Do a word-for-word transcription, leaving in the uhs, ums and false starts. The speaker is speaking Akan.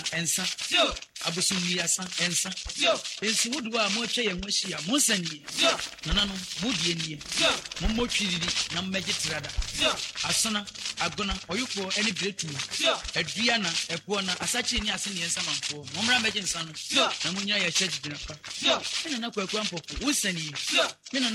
ensa abosom wiasa ensa ensi wodo a mo twa ye ho hia mo nsani nana no modie nie mo mo twiriri na mmege tirada asona agona oyuko eni bretu adua na epo na asachi ni ase ni ensa manfo mo mra mmege nsa no na munya ya church dinafa ena na kwaku ampoko wo nsani